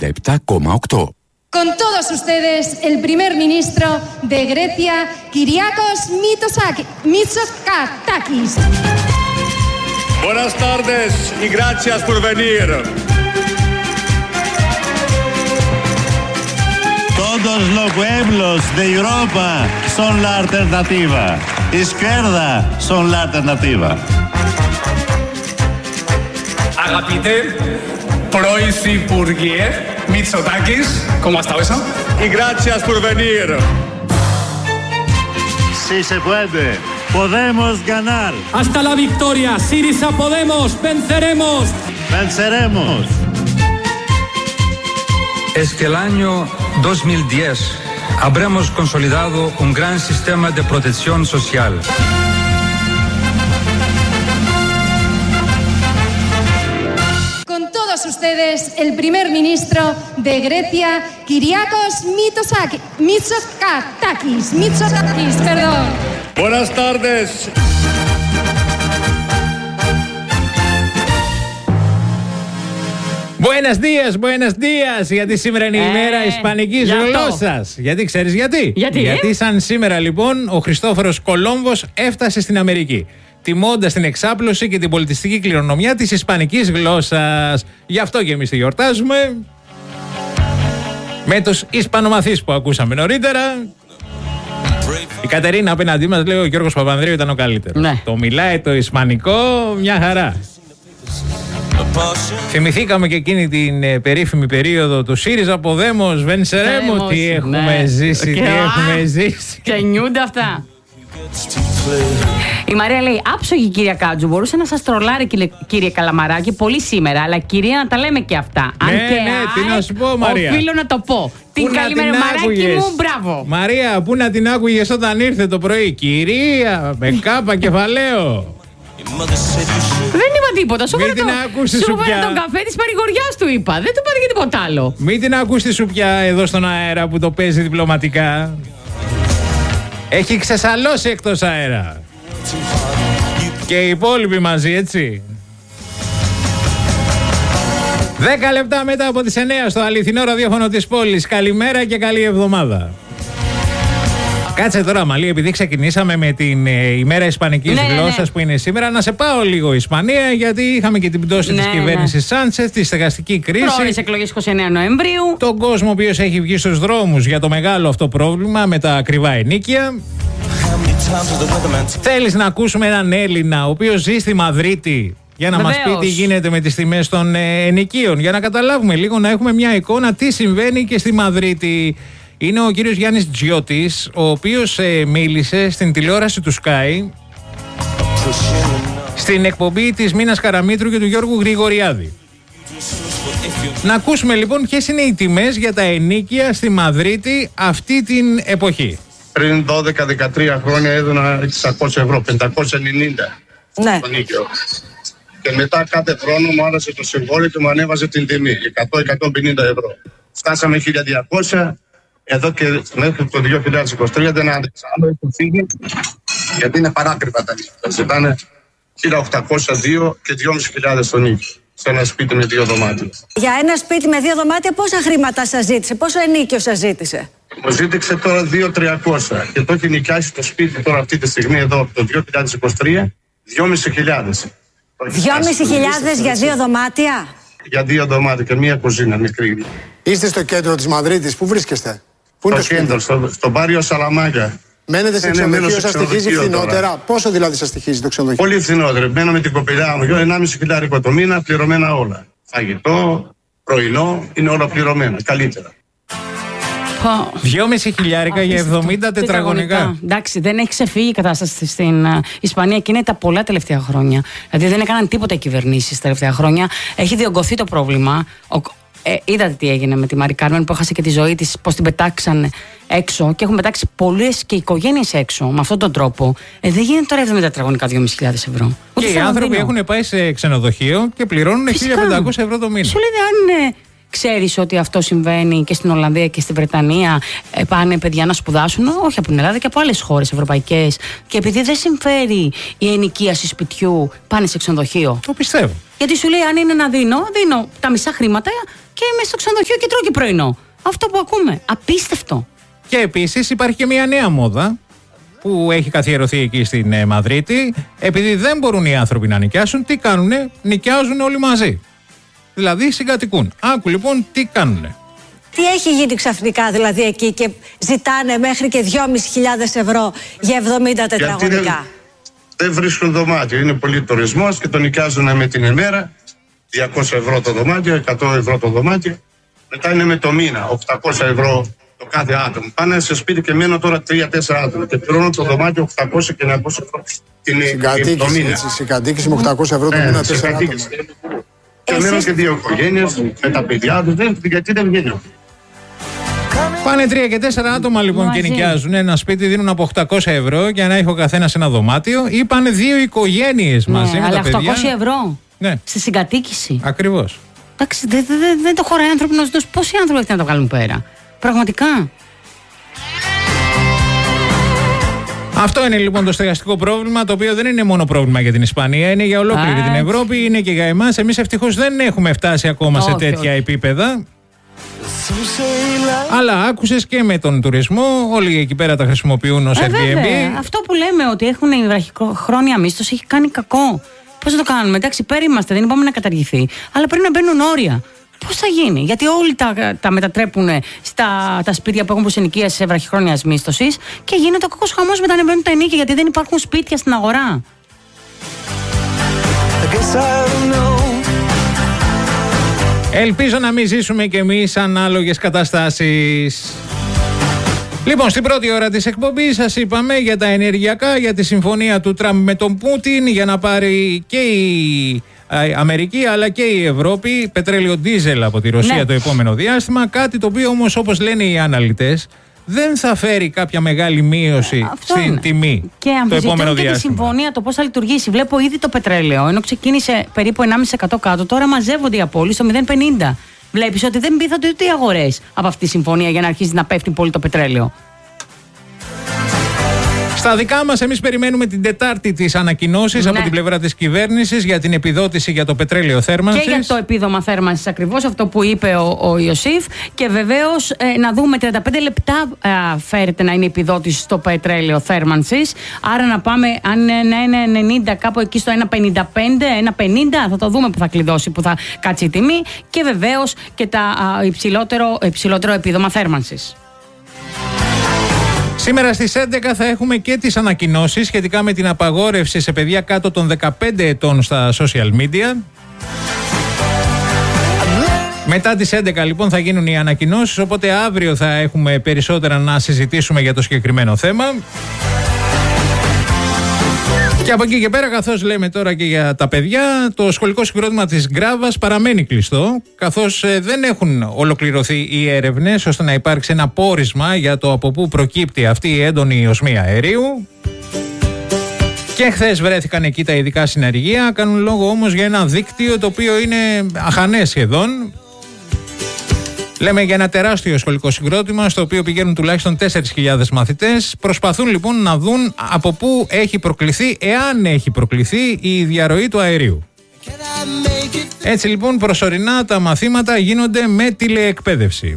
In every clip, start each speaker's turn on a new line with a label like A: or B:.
A: 97,8.
B: Con todos ustedes, el primer ministro de Grecia, Kyriakos Mitsotakis.
C: Buenas tardes y gracias por venir.
D: Todos los pueblos de Europa son la alternativa. Izquierda son la alternativa.
E: Αγαπητέ Πρωθυπουργέ Mitsotakis, ¿cómo ha estado eso?
C: Y gracias por venir.
D: Si se puede, podemos ganar.
F: Hasta la victoria, Syriza Podemos, venceremos.
D: Venceremos.
G: Es que el año 2010 habremos consolidado un gran sistema de protección social.
B: Con todos ustedes, el primer ministro de Grecia, Kyriakos Mitsotakis, perdón.
C: Buenas tardes.
H: Buenos días, γιατί σήμερα είναι η ημέρα ισπανικής γλώσσας. Γιατί ξέρεις γιατί? Γιατί σαν σήμερα λοιπόν ο Χριστόφορος Κολόμβος έφτασε στην Αμερική, τιμώντας την εξάπλωση και την πολιτιστική κληρονομιά της ισπανικής γλώσσας. Γι' αυτό και εμείς τη γιορτάζουμε με τους Ισπανομαθείς που ακούσαμε νωρίτερα. Η Κατερίνα απέναντί μας λέει ο Γιώργος Παπανδρέου ήταν ο καλύτερος. Ναι. Το μιλάει το ισπανικό μια χαρά. Θυμηθήκαμε και εκείνη την περίφημη περίοδο του ΣΥΡΙΖΑ Podemos, venceremos. Τι έχουμε ζήσει, τι έχουμε ζήσει.
I: Ξενιούνται αυτά. Η Μαρία λέει: άψογη κυρία Κάτζου, μπορούσε να σας τρολάρει κύριε Καλαμαράκη πολύ σήμερα, αλλά κυρία να τα λέμε και αυτά. Αν και
H: τι να σου πω, Μαρία.
I: Οφείλω να το πω. Την καλημέρα, Μαράκι μου, μπράβο.
H: Μαρία, πού να την άκουγες όταν ήρθε το πρωί? Κυρία, με κάπα κεφαλαίο.
I: Δεν είπα τίποτα. Σου φέρε τον καφέ της παρηγοριάς του είπα. Δεν του είπα και τίποτα άλλο.
H: Μην την ακούσει σου πια εδώ στον αέρα που το παίζει διπλωματικά. Έχει ξεσαλώσει εκτός αέρα. Και οι υπόλοιποι μαζί, έτσι. 10 λεπτά μετά από τις 9 στο αληθινό ραδιόφωνο της πόλης. Καλημέρα και καλή εβδομάδα. Κάτσε τώρα, Μαλή, επειδή ξεκινήσαμε με την ημέρα ισπανικής γλώσσας που είναι σήμερα, να σε πάω λίγο Ισπανία, γιατί είχαμε και την πτώση της κυβέρνησης Σάντσεθ, τη στεγαστική κρίση.
I: Πρόορες εκλογές 29 Νοεμβρίου.
H: Τον κόσμο ο οποίος έχει βγει στους δρόμους για το μεγάλο αυτό πρόβλημα με τα ακριβά ενοίκια. Θέλεις να ακούσουμε έναν Έλληνα ο οποίος ζει στη Μαδρίτη για να μας πει τι γίνεται με τις τιμές των ενοικίων, για να καταλάβουμε λίγο, να έχουμε μια εικόνα τι συμβαίνει και στη Μαδρίτη. Είναι ο κύριος Γιάννης Τζιώτης, ο οποίος μίλησε στην τηλεόραση του Sky στην εκπομπή της Μίνας Καραμήτρου και του Γιώργου Γρηγοριάδη. Να ακούσουμε λοιπόν ποιες είναι οι τιμές για τα ενοίκια στη Μαδρίτη αυτή την εποχή.
J: Πριν 12-13 χρόνια έδωνα 600 ευρώ, 590 το νίκιο. Και μετά κάθε χρόνο μου άρεσε το συμβόλαιο και μου ανέβαζε την τιμή, 100-150 ευρώ. Φτάσαμε 1200. Εδώ και μέχρι το 2023 δεν άντεξα άλλο, έχω φύγει, γιατί είναι παράκριβα τα νίκια. Ζητάνε 1.802 και 2.500 το νίκη, σε ένα σπίτι με 2 δωμάτια.
K: Για ένα σπίτι με 2 δωμάτια πόσα χρήματα σας ζήτησε, πόσο ενίκιο σας ζήτησε?
J: Μου ζήτησε τώρα 2.300 και το έχει νοικιάσει το σπίτι τώρα αυτή τη στιγμή εδώ από το 2023 2.500.
K: 2.500 για 2 δωμάτια?
J: Για 2 δωμάτια και μία κουζίνα μικρή.
L: Είστε στο κέντρο της Μαδρίτης, πού βρίσκεστε? Πού είναι
J: στο κέντρο, στο Μπάριο Σαλαμάγκα.
L: Μένετε σε ξενοδοχείο, σας στοιχίζει φθηνότερα? Πόσο δηλαδή σας στοιχίζει το ξενοδοχείο?
J: Πολύ φθηνότερα. Μένω με την κοπελιά μου, 1.500 το μήνα, πληρωμένα όλα. Φαγητό, πρωινό, είναι όλα πληρωμένα. Καλύτερα.
H: 2.500 για 70 τετραγωνικά.
I: Εντάξει, δεν έχει ξεφύγει η κατάσταση στην Ισπανία και είναι τα πολλά τελευταία χρόνια. Δηλαδή δεν έκαναν τίποτα οι κυβερνήσεις τα τελευταία χρόνια. Έχει διωγγωθεί το πρόβλημα. Είδατε τι έγινε με τη Μαρή Κάρμεν που έχασε και τη ζωή της, πώς την πετάξαν έξω και έχουν πετάξει πολλές και οικογένειες έξω με αυτόν τον τρόπο. Δεν γίνεται τώρα 70 τετραγωνικά 2.500 ευρώ.
H: Και οι άνθρωποι έχουν πάει σε ξενοδοχείο και πληρώνουν 1.500 ευρώ το μήνα.
I: Σου λέει, αν ξέρεις ότι αυτό συμβαίνει και στην Ολλανδία και στη Βρετανία, πάνε παιδιά να σπουδάσουν, όχι από την Ελλάδα και από άλλες χώρες ευρωπαϊκές. Και επειδή δεν συμφέρει η ενοικίαση σπιτιού, πάνε σε ξενοδοχείο.
H: Το πιστεύω.
I: Γιατί σου λέει, αν είναι να δίνω τα μισά χρήματα και είμαι στο ξενοδοχείο και τρώω και πρωινό. Αυτό που ακούμε. Απίστευτο.
H: Και επίσης υπάρχει και μια νέα μόδα που έχει καθιερωθεί εκεί στην Μαδρίτη. Επειδή δεν μπορούν οι άνθρωποι να νοικιάσουν, τι κάνουνε? Νοικιάζουν όλοι μαζί. Δηλαδή συγκατοικούν. Άκου λοιπόν τι κάνουνε.
K: Τι έχει γίνει ξαφνικά δηλαδή εκεί και ζητάνε μέχρι και 2.500 ευρώ για 70 τετραγωνικά?
J: Δεν βρίσκουν δωμάτιο. Είναι πολύ τουρισμός και το νοικιάζουν με την ημέρα. 200 ευρώ το δωμάτιο, 100 ευρώ το δωμάτιο. Μετά είναι με το μήνα, 800 ευρώ το κάθε άτομο. Πάνε σε σπίτι και μένω τώρα 3-4 άτομα και πληρώνω το δωμάτιο 800 και 900 ευρώ το μήνα.
L: Συγκατοίκηση με 800 ευρώ το μήνα, 4 άτομα.
J: Και μένω και 2 οικογένειες με τα παιδιά τους, γιατί δεν βγαίνει.
H: Πάνε 3 και 4 άτομα λοιπόν και νοικιάζουν ένα σπίτι, δίνουν από 800 ευρώ για να έχει ο καθένας ένα δωμάτιο, ή πάνε 2 οικογένειες μαζί με τα παιδιά.
I: Αλλά 800 ευρώ στη συγκατοίκηση.
H: Ακριβώς.
I: Εντάξει, δεν το χωράει ανθρώπινος νους. Πόσοι άνθρωποι αυτοί να το βγάλουν πέρα? Πραγματικά.
H: Αυτό είναι λοιπόν το στεγαστικό πρόβλημα, το οποίο δεν είναι μόνο πρόβλημα για την Ισπανία, είναι για ολόκληρη την Ευρώπη, είναι και για εμάς. Εμείς ευτυχώς δεν έχουμε φτάσει ακόμα σε τέτοια επίπεδα. Αλλά άκουσες και με τον τουρισμό, όλοι εκεί πέρα τα χρησιμοποιούν ως Airbnb.
I: Αυτό που λέμε ότι έχουν η βραχυχρόνια μίσθωση έχει κάνει κακό. Πώς θα το κάνουμε? Εντάξει, πέρα είμαστε, δεν είπαμε να καταργηθεί. Αλλά πρέπει να μπαίνουν όρια. Πώς θα γίνει? Γιατί όλοι τα μετατρέπουν τα σπίτια που έχουν προσενοικίαση σε βραχυχρόνια μίσθωση και γίνεται ο κακός χαμός μετά ανεβαίνουν τα ενίκια γιατί δεν υπάρχουν σπίτια στην αγορά.
H: Ελπίζω να μην ζήσουμε κι εμείς ανάλογες καταστάσεις. Λοιπόν, στην πρώτη ώρα της εκπομπής σας είπαμε για τα ενεργειακά, για τη συμφωνία του Τραμπ με τον Πούτιν για να πάρει και η Αμερική αλλά και η Ευρώπη πετρέλαιο ντίζελ από τη Ρωσία το επόμενο διάστημα. Κάτι το οποίο όμως, όπως λένε οι αναλυτές, δεν θα φέρει κάποια μεγάλη μείωση στην τιμή
I: και
H: το επόμενο διάστημα.
I: Και τη συμφωνία, το πώς θα λειτουργήσει. Βλέπω ήδη το πετρέλαιο, ενώ ξεκίνησε περίπου 1,5% κάτω, τώρα μαζεύονται οι απώλειες στο 0,50. Βλέπεις ότι δεν πείθονται ούτε οι αγορές από αυτή τη συμφωνία για να αρχίσει να πέφτει πολύ το πετρέλαιο.
H: Στα δικά μας, εμείς περιμένουμε την Τετάρτη τις ανακοινώσεις από την πλευρά της κυβέρνησης για την επιδότηση για το πετρέλαιο θέρμανσης.
I: Και για το επίδομα θέρμανσης, ακριβώς αυτό που είπε ο Ιωσήφ. Και βεβαίως να δούμε 35 λεπτά φέρεται να είναι η επιδότηση στο πετρέλαιο θέρμανσης. Άρα να πάμε, αν είναι 90, κάπου εκεί στο 1,55, 1,50, θα το δούμε που θα κλειδώσει, που θα κάτσει η τιμή. Και βεβαίως και υψηλότερο επίδομα θέρμανσης.
H: Σήμερα στις 11 θα έχουμε και τις ανακοινώσεις σχετικά με την απαγόρευση σε παιδιά κάτω των 15 ετών στα social media. Μετά τις 11 λοιπόν θα γίνουν οι ανακοινώσεις, οπότε αύριο θα έχουμε περισσότερα να συζητήσουμε για το συγκεκριμένο θέμα. Και από εκεί και πέρα, καθώς λέμε τώρα και για τα παιδιά, το σχολικό συγκρότημα της Γκράβας παραμένει κλειστό, καθώς δεν έχουν ολοκληρωθεί οι έρευνες ώστε να υπάρξει ένα πόρισμα για το από πού προκύπτει αυτή η έντονη οσμία αερίου. Και χθες βρέθηκαν εκεί τα ειδικά συνεργεία, κάνουν λόγο όμως για ένα δίκτυο το οποίο είναι αχανές σχεδόν. Λέμε για ένα τεράστιο σχολικό συγκρότημα στο οποίο πηγαίνουν τουλάχιστον 4.000 μαθητές. Προσπαθούν λοιπόν να δουν από πού έχει προκληθεί, εάν έχει προκληθεί, η διαρροή του αερίου. Έτσι λοιπόν προσωρινά τα μαθήματα γίνονται με τηλεεκπαίδευση.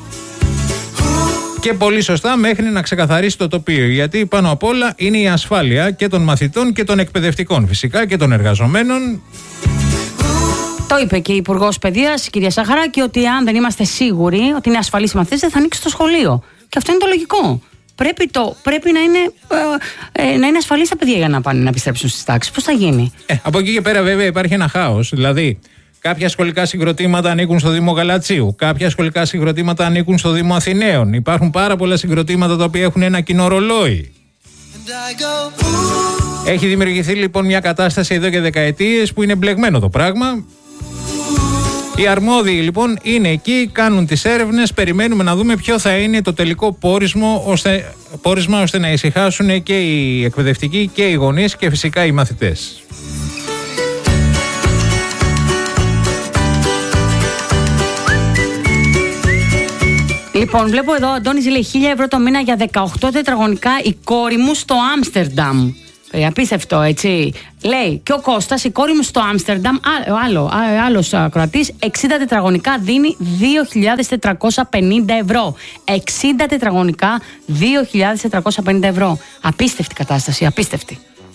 H: Και πολύ σωστά, μέχρι να ξεκαθαρίσει το τοπίο, γιατί πάνω απ' όλα είναι η ασφάλεια και των μαθητών και των εκπαιδευτικών, φυσικά και των εργαζομένων.
I: Το είπε και η Υπουργός Παιδείας, η κυρία Σαχαράκη, ότι αν δεν είμαστε σίγουροι ότι είναι ασφαλείς οι μαθητές, δεν θα ανοίξει το σχολείο. Και αυτό είναι το λογικό. Πρέπει να είναι ασφαλείς τα παιδιά για να πάνε να επιστρέψουν στις τάξεις. Πώς θα γίνει?
H: Από εκεί και πέρα, βέβαια, υπάρχει ένα χάος. Δηλαδή, κάποια σχολικά συγκροτήματα ανήκουν στο Δήμο Γαλατσίου, κάποια σχολικά συγκροτήματα ανήκουν στο Δήμο Αθηναίων. Υπάρχουν πάρα πολλά συγκροτήματα τα οποία έχουν ένα κοινό ρολόι. Έχει δημιουργηθεί λοιπόν μια κατάσταση εδώ και δεκαετίες που είναι μπλεγμένο το πράγμα. Οι αρμόδιοι λοιπόν είναι εκεί, κάνουν τις έρευνες, περιμένουμε να δούμε ποιο θα είναι το τελικό πόρισμα ώστε να ησυχάσουν και οι εκπαιδευτικοί και οι γονείς και φυσικά οι μαθητές.
I: Λοιπόν, βλέπω εδώ, ο Αντώνης λέει 1.000 ευρώ το μήνα για 18 τετραγωνικά η κόρη μου στο Άμστερνταμ. Απίστευτο, έτσι. Λέει και ο Κώστας, η κόρη μου στο Άμστερνταμ, άλλος ακροατής, 60 τετραγωνικά δίνει 2.450 ευρώ. 60 τετραγωνικά, 2.450 ευρώ. Απίστευτη κατάσταση, απίστευτη.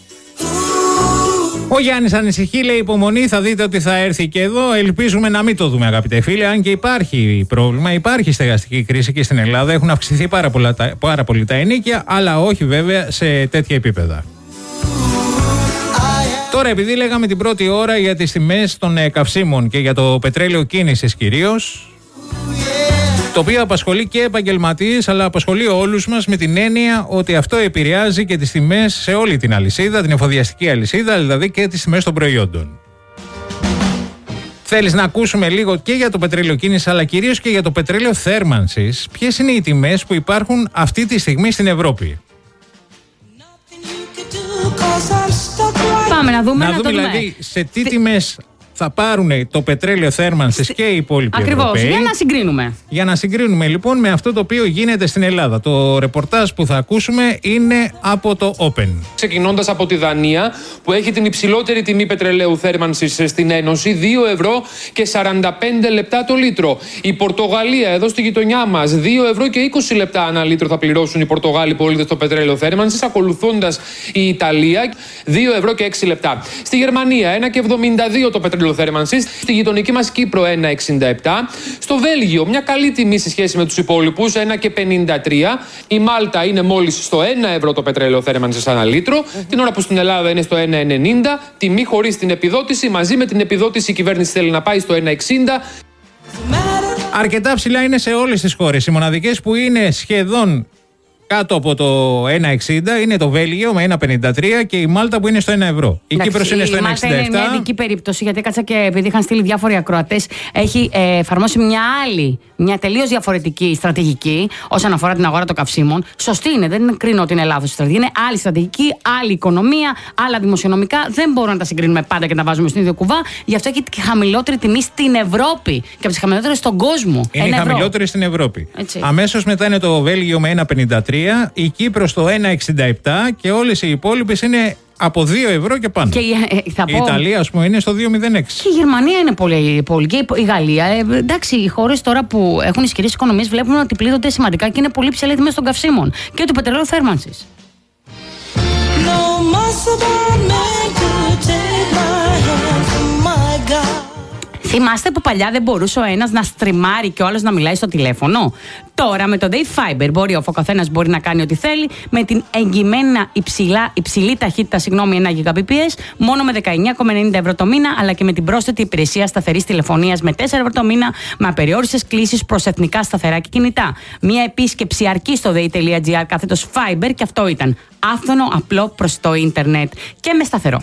H: Ο Γιάννης ανησυχεί, λέει υπομονή, θα δείτε ότι θα έρθει και εδώ. Ελπίζουμε να μην το δούμε, αγαπητέ φίλε, αν και υπάρχει πρόβλημα, υπάρχει στεγαστική κρίση και στην Ελλάδα. Έχουν αυξηθεί πάρα πολύ τα ενοίκια, αλλά όχι βέβαια σε τέτοια επίπεδα. Τώρα, επειδή λέγαμε την πρώτη ώρα για τις τιμές των καυσίμων και για το πετρέλαιο κίνησης κυρίως, το οποίο απασχολεί και επαγγελματίες, αλλά απασχολεί όλους μας με την έννοια ότι αυτό επηρεάζει και τις τιμές σε όλη την αλυσίδα, την εφοδιαστική αλυσίδα, δηλαδή και τις τιμές των προϊόντων. Θέλεις να ακούσουμε λίγο και για το πετρέλαιο κίνησης, αλλά κυρίως και για το πετρέλαιο θέρμανσης, ποιες είναι οι τιμές που υπάρχουν αυτή τη στιγμή στην Ευρώπη?
I: Πάμε να δούμε,
H: δηλαδή σε τι τιμές θα πάρουν το πετρέλαιο θέρμανσης και οι υπόλοιποι Ευρωπαίοι.
I: Ακριβώς, για να συγκρίνουμε.
H: Για να συγκρίνουμε λοιπόν με αυτό το οποίο γίνεται στην Ελλάδα. Το ρεπορτάζ που θα ακούσουμε είναι από το Open.
A: Ξεκινώντας από τη Δανία, που έχει την υψηλότερη τιμή πετρελαίου θέρμανσης στην Ένωση, 2 ευρώ και 45 λεπτά το λίτρο. Η Πορτογαλία, εδώ στη γειτονιά μας, 2 ευρώ και 20 λεπτά ανά λίτρο θα πληρώσουν οι Πορτογάλοι πολίτες το πετρέλαιο θέρμανσης, ακολουθώντας η Ιταλία, 2 ευρώ και 6 λεπτά. Στη Γερμανία, 1,72 το πετρέλαιο θέρμανσης. Στη γειτονική μας Κύπρο 1,67. Στο Βέλγιο μια καλή τιμή σε σχέση με τους υπόλοιπους, 1,53. Η Μάλτα είναι μόλις στο 1 ευρώ το πετρέλαιο θέρμανσης ανά λίτρο. Την ώρα που στην Ελλάδα είναι στο 1,90. Τιμή χωρίς την επιδότηση. Μαζί με την επιδότηση η κυβέρνηση θέλει να πάει στο 1,60.
H: Αρκετά ψηλά είναι σε όλες τις χώρες. Οι μοναδικές που είναι σχεδόν κάτω από το 1,60 είναι το Βέλγιο με 1,53 και η Μάλτα που είναι στο 1 ευρώ. Η Κύπρος είναι στο 1,67.
I: Η Μάλτα είναι μια ειδική περίπτωση, γιατί έκατσα και επειδή είχαν στείλει διάφοροι ακροατές, έχει εφαρμόσει μια τελείως διαφορετική στρατηγική όσον αφορά την αγορά των καυσίμων. Σωστή είναι, δεν κρίνω ότι είναι λάθος η στρατηγική. Είναι άλλη στρατηγική, άλλη οικονομία, άλλα δημοσιονομικά. Δεν μπορούμε να τα συγκρίνουμε πάντα και να τα βάζουμε στην ίδιο κουβά. Γι' αυτό έχει τη χαμηλότερη τιμή στην Ευρώπη και από τις χαμηλότερες στον κόσμο.
H: Είναι η χαμηλότερη στην Ευρώπη. Αμέσως μετά είναι το Βέλγιο με 1,53. Η Κύπρος στο 1,67 και όλες οι υπόλοιπες είναι από 2 ευρώ και πάνω. Και η Ιταλία, ας πούμε, είναι στο 2,06.
I: Και η Γερμανία είναι πολύ. Και η Γαλλία. Εντάξει, οι χώρες τώρα που έχουν ισχυρές οικονομίες βλέπουν ότι πλήττονται σημαντικά και είναι πολύ ψηλές τιμές των καυσίμων και του πετρελαίου θέρμανσης. Θυμάστε που παλιά δεν μπορούσε ο ένας να στριμάρει και ο άλλος να μιλάει στο τηλέφωνο? Τώρα με το Dave Fiber ο καθένας μπορεί να κάνει ό,τι θέλει με την εγγυημένα υψηλή ταχύτητα, 1 Gbps, μόνο με 19,90 ευρώ το μήνα, αλλά και με την πρόσθετη υπηρεσία σταθερής τηλεφωνίας με 4 ευρώ το μήνα, με απεριόριστες κλήσεις προς εθνικά σταθερά και κινητά. Μία επίσκεψη αρκεί στο day.gr/Fiber και αυτό ήταν. Άφθονο, απλό προς το ίντερνετ και με σταθερό.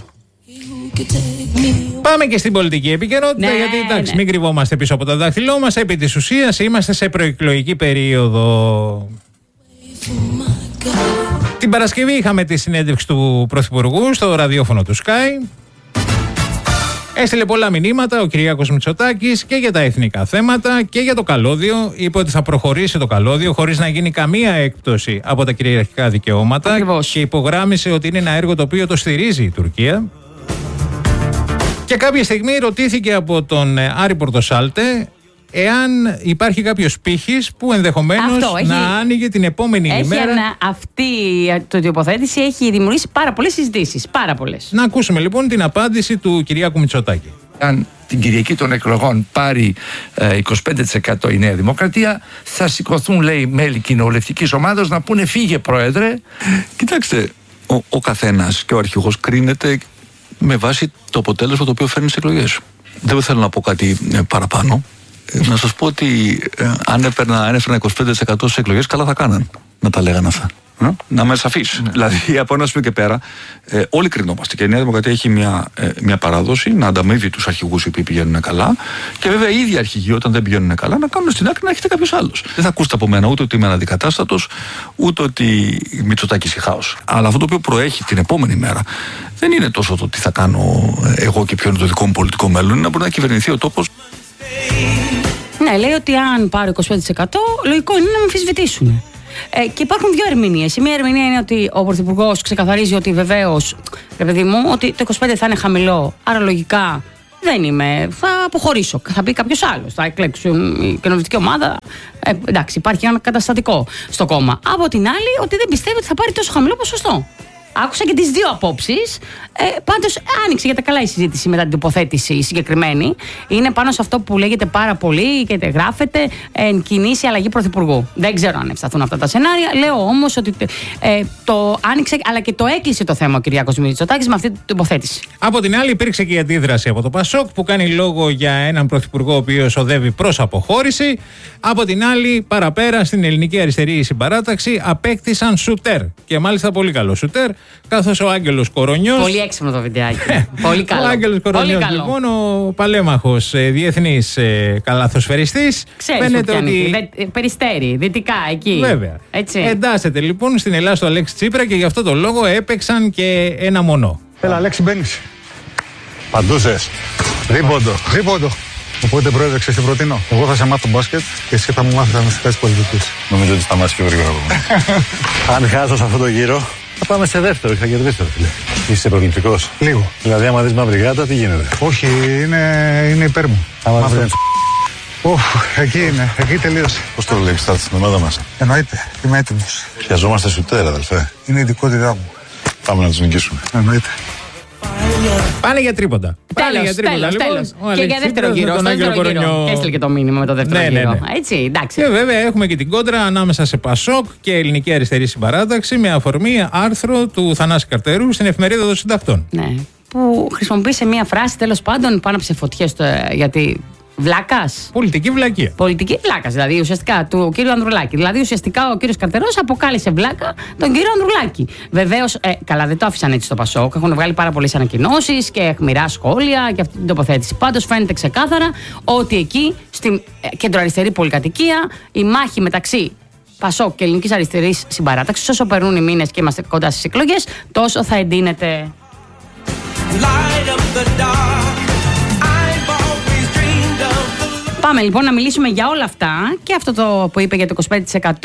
H: Πάμε και στην πολιτική επικαιρότητα, γιατί εντάξει, μην κρυβόμαστε πίσω από το δάχτυλό μας. Επί της ουσίας είμαστε σε προεκλογική περίοδο. Την Παρασκευή είχαμε τη συνέντευξη του Πρωθυπουργού στο ραδιόφωνο του Sky. Έστειλε πολλά μηνύματα ο Κυριάκος Μητσοτάκης και για τα εθνικά θέματα και για το καλώδιο. Είπε ότι θα προχωρήσει το καλώδιο χωρίς να γίνει καμία έκπτωση από τα κυριαρχικά δικαιώματα. Ακριβώς. Και υπογράμμισε ότι είναι ένα έργο το οποίο το στηρίζει η Τουρκία. Και κάποια στιγμή ρωτήθηκε από τον Άρη Πορτοσάλτε εάν υπάρχει κάποιος πύχης που ενδεχομένως να άνοιγε την επόμενη ημέρα.
I: Αυτή η τοποθέτηση έχει δημιουργήσει πάρα πολλές συζητήσεις. Πάρα πολλές.
H: Να ακούσουμε λοιπόν την απάντηση του Κυριάκου Μητσοτάκη.
M: Αν την Κυριακή των εκλογών πάρει 25% η Νέα Δημοκρατία, θα σηκωθούν, λέει, μέλη κοινοβουλευτικής ομάδας να πούνε φύγε πρόεδρε.
N: Κοιτάξτε, ο καθένας και ο αρχηγός κρίνεται με βάση το αποτέλεσμα το οποίο φέρνει στις εκλογές. Δεν θέλω να πω κάτι παραπάνω. Να σας πω ότι αν έφερνα 25% στις εκλογές, καλά θα κάναν να τα λέγανε αυτά. Να είμαι σαφής. Δηλαδή, από ένα σημείο και πέρα, όλοι κρινόμαστε. Και η Νέα Δημοκρατία έχει μια παράδοση να ανταμείβει τους αρχηγούς οι οποίοι πηγαίνουν καλά. Και βέβαια, οι ίδιοι αρχηγοί, όταν δεν πηγαίνουν καλά, να κάνουν στην άκρη να έχετε κάποιος άλλος. Δεν θα ακούσετε από μένα ούτε ότι είμαι αναντικατάστατος, ούτε ότι Μητσοτάκης ή χάος. Αλλά αυτό το οποίο προέχει την επόμενη μέρα δεν είναι τόσο το τι θα κάνω εγώ και ποιο είναι το δικό μου πολιτικό μέλλον, είναι να μπορεί να κυβερνηθεί ο τόπος.
I: Ναι, λέει ότι αν πάρω 25%, λογικό είναι να με αμφισβητήσουν. Και υπάρχουν δύο ερμηνείες. Η μία ερμηνεία είναι ότι ο Πρωθυπουργός ξεκαθαρίζει ότι βεβαίως, ρε παιδί μου, ότι το 25 θα είναι χαμηλό. Άρα λογικά δεν είμαι, θα αποχωρήσω. Θα πει κάποιος άλλος. Θα εκλέξουν η κοινοβουλευτική ομάδα. Εντάξει, υπάρχει ένα καταστατικό στο κόμμα. Από την άλλη, ότι δεν πιστεύει ότι θα πάρει τόσο χαμηλό ποσοστό. Άκουσα και τις δύο απόψεις. Πάντως άνοιξε για τα καλά η συζήτηση μετά την τοποθέτηση συγκεκριμένη. Είναι πάνω σε αυτό που λέγεται πάρα πολύ και γράφεται εν κινήσει αλλαγή πρωθυπουργού. Δεν ξέρω αν ευσταθούν αυτά τα σενάρια. Λέω όμως ότι το άνοιξε αλλά και το έκλεισε το θέμα ο Κυριάκος Μητσοτάκης με αυτή την τοποθέτηση.
H: Από την άλλη, υπήρξε και η αντίδραση από το ΠΑΣΟΚ που κάνει λόγο για έναν πρωθυπουργό ο οποίος οδεύει προς αποχώρηση. Από την άλλη, παραπέρα στην ελληνική αριστερή συμπαράταξη απέκτησαν σουτέρ. Και μάλιστα πολύ καλό σουτέρ. Καθώς ο Άγγελος Κορονιός.
I: Πολύ έξυπνο το βιντεάκι. Πολύ καλό.
H: Ο Άγγελος Κορονιός, λοιπόν, ο παλέμαχος διεθνής καλαθοσφαιριστής.
I: Ξέρεις ότι ότι... Περιστέρι, δυτικά, εκεί.
H: Βέβαια.
I: Έτσι.
H: Εντάσσεται λοιπόν στην Ελλάδα του Αλέξη Τσίπρα και γι' αυτό το λόγο έπαιξαν και ένα μονό.
O: Έλα, Αλέξη, μπαίνεις.
P: Παντούσες.
O: Δίποντο. Οπότε, πρόεδρε, ξέρεις τι προτείνω. Εγώ θα σε μάθω μπάσκετ και εσύ θα μου μάθεις τα μυστικά της πολιτικής.
P: Νομίζω ότι σταμάτησε πιο γρήγορα. Αν χάσω σε αυτό το γύρο, θα πάμε σε δεύτερο και θα κερδίσω, φίλε. Είσαι προληπτικός.
O: Λίγο.
P: Δηλαδή, άμα δεις μαύρη γάτα, τι γίνεται.
O: Όχι, είναι υπέρ μου.
P: Άμα δεν.
O: Εκεί είναι, εκεί τελείωσε.
P: Πώς το βλέπεις, θα στην ομάδα μας.
O: Εννοείται, είμαι έτοιμος.
P: Χρειαζόμαστε σουτέρα, αδελφέ.
O: Είναι η ειδικότητά μου.
P: Πάμε να τους νικήσουμε.
O: Εννοείται.
H: Πάνε για τρίποντα.
I: Τέλος. Και για δεύτερο γύρο. Έστειλε και το μήνυμα με το δεύτερο γύρο.
H: Ναι.
I: Έτσι, εντάξει.
H: Και βέβαια έχουμε και την κόντρα ανάμεσα σε ΠΑΣΟΚ και Ελληνική Αριστερή Συμπαράταξη με αφορμή άρθρο του Θανάση Καρτερού στην Εφημερίδα των Συντακτών.
I: Ναι. Που χρησιμοποίησε μία φράση τέλος πάντων πάνω από σε φωτιές γιατί. Βλάκας.
H: Πολιτική βλακεία.
I: Πολιτική βλάκας, δηλαδή ουσιαστικά του κύριου Ανδρουλάκη. Δηλαδή ουσιαστικά ο κύριος Καρτερός αποκάλεσε βλάκα τον κύριο Ανδρουλάκη. Βεβαίως, καλά, δεν το άφησαν έτσι στο ΠΑΣΟΚ. Έχουν βγάλει πάρα πολλές ανακοινώσεις και αιχμηρά σχόλια για αυτή την τοποθέτηση. Πάντως φαίνεται ξεκάθαρα ότι εκεί στην κεντροαριστερή πολυκατοικία η μάχη μεταξύ ΠΑΣΟΚ και Ελληνικής Αριστερής Συμπαράταξης, όσο περνούν οι μήνες και είμαστε κοντά στις εκλογές, τόσο θα εντείνεται. Πάμε λοιπόν να μιλήσουμε για όλα αυτά και αυτό το που είπε για το 25%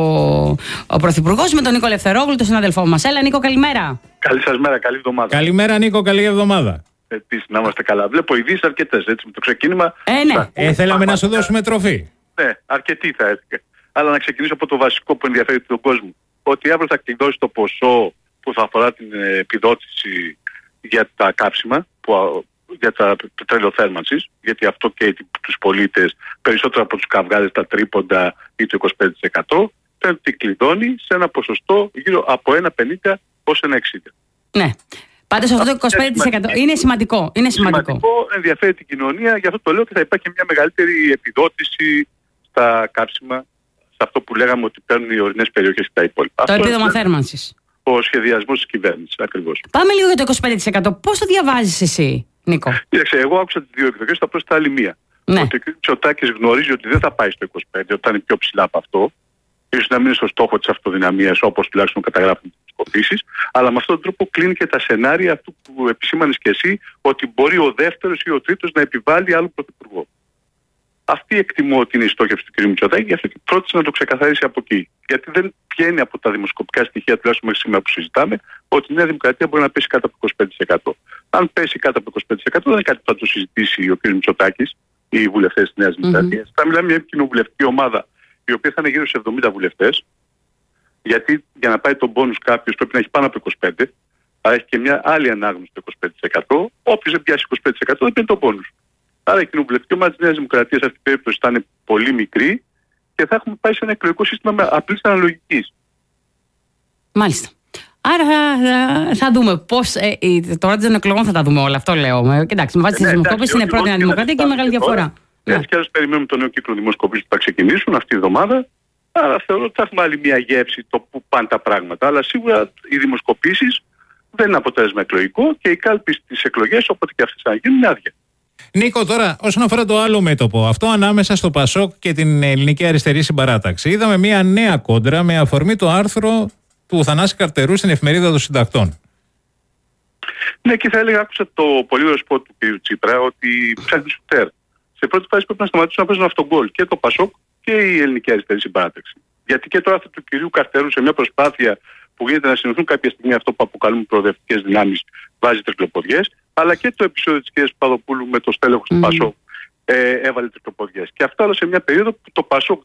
I: ο Πρωθυπουργός με τον Νίκο Ελευθερόγλου, τον συνάδελφό μας. Έλα Νίκο, καλημέρα.
Q: Καλή σας μέρα, καλή εβδομάδα.
H: Καλημέρα Νίκο, καλή εβδομάδα.
Q: Επίσης να είμαστε καλά. Βλέπω ειδήσεις αρκετές έτσι με το ξεκίνημα.
I: Ναι.
H: Θέλαμε να σου δώσουμε τροφή.
Q: Ναι, αρκετή θα έλεγα. Αλλά να ξεκινήσω από το βασικό που ενδιαφέρει τον κόσμο. Ότι αύριο θα κλειδώσει το ποσό που θα αφορά την επιδότηση για τα κάψιμα, για τα πετρελαιοθέρμανσης, γιατί αυτό καίει τους πολίτες περισσότερο από τους καυγάδες, τα τρίποντα ή το 25%, φαίνεται ότι κλειδώνει σε ένα ποσοστό γύρω από 1,50 ως 1,60.
I: Ναι. Πάντως αυτό το 25% είναι σημαντικό. Είναι σημαντικό.
Q: Ενδιαφέρει την κοινωνία, γι' αυτό το λέω ότι θα υπάρχει μια μεγαλύτερη επιδότηση στα κάψιμα, σε αυτό που λέγαμε ότι παίρνουν οι ορεινές περιοχές και τα υπόλοιπα.
I: Το επίδομα θέρμανσης.
Q: Ο σχεδιασμός της κυβέρνησης, ακριβώς.
I: Πάμε λίγο για το 25%. Πώς το διαβάζεις εσύ, Νίκο?
Q: Κοίταξε, εγώ άκουσα τις δύο εκδοχές, θα προσθέσω άλλη μία.
I: Ναι.
Q: Ότι ο κ. Μητσοτάκης γνωρίζει ότι δεν θα πάει στο 25%, ότι θα είναι πιο ψηλά από αυτό. Ίσως να μην είναι στο στόχο της αυτοδυναμίας, όπως τουλάχιστον καταγράφουν τις σκοπίσεις. Αλλά με αυτόν τον τρόπο κλείνει και τα σενάρια αυτού που επισήμανες και εσύ, ότι μπορεί ο δεύτερος ή ο τρίτος να επιβάλλει άλλο πρωθυπουργό. Αυτή εκτιμώ ότι είναι η στόχευση του κ. Μητσοτάκη, γι' αυτό και πρότεισε να το ξεκαθαρίσει από εκεί. Γιατί δεν βγαίνει από τα δημοσκοπικά στοιχεία, τουλάχιστον μέχρι σήμερα που συζητάμε, ότι η Νέα Δημοκρατία μπορεί να πέσει κάτω από 25%. Αν πέσει κάτω από 25%, δεν είναι κάτι που θα το συζητήσει ο κ. Μητσοτάκης ή οι βουλευτές της Νέας Δημοκρατίας. Θα μιλάμε για μια κοινοβουλευτική ομάδα, η οποία θα είναι γύρω σε 70 βουλευτές. Γιατί για να πάει τον πόνους κάποιος πρέπει να έχει πάνω από 25%. Αλλά έχει και μια άλλη ανάγνωση το 25%. Όποιος δεν πιάσει 25% δεν παίρνει τον πόνους. Άρα η κοινοβουλευτική ομάδα της Νέας Δημοκρατίας σε αυτή την περίπτωση θα είναι πολύ μικρή και θα έχουμε πάει σε ένα εκλογικό σύστημα με απλής αναλογικής.
I: Μάλιστα. Άρα θα δούμε πώς. Τώρα των εκλογών θα τα δούμε όλα. Αυτό λέω. Κοιτάξτε, με βάση τις δημοσκόπησεις είναι πρώτη Νέα Δημοκρατία και μεγάλη διαφορά.
Q: Έτσι κι άλλως περιμένουμε τον νέο κύκλο δημοσκοπήσεων που θα ξεκινήσουν αυτή τη εβδομάδα. Άρα θεωρώ ότι θα έχουμε άλλη μια γεύση το που πάνε τα πράγματα. Αλλά σίγουρα οι δημοσκοπήσεις δεν είναι αποτέλεσμα εκλογικό και οι κάλποι στις εκλογές, όποτε και αυτές θα γίνουν, είναι άδεια.
H: Νίκο, τώρα όσον αφορά το άλλο μέτωπο, αυτό ανάμεσα στο ΠΑΣΟΚ και την Ελληνική Αριστερή Συμπαράταξη, είδαμε μια νέα κόντρα με αφορμή το άρθρο του Θανάση Καρτερού στην Εφημερίδα των Συντακτών.
Q: Ναι, και θα έλεγα, άκουσα το πολύ ωραίο σποτ του κ. Τσίπρα ότι ψάχνει σουτέρ. Σε πρώτη φάση πρέπει να σταματήσουν να παίζουν αυτόν γκολ και το ΠΑΣΟΚ και η Ελληνική Αριστερή Συμπαράταξη. Γιατί και το άρθρο του κυρίου Καρτερού, σε μια προσπάθεια που γίνεται να συνοηθούν κάποια στιγμή αυτό που αποκαλούμε προοδευτικές δυνάμεις, βάζει τρικλοποδιές, αλλά και το επεισόδιο της κυρίας Παπαδοπούλου με το στέλεχος του Πασόκ έβαλε τρικλοποδιές. Και αυτό όλα σε μια περίοδο που το Πασόκ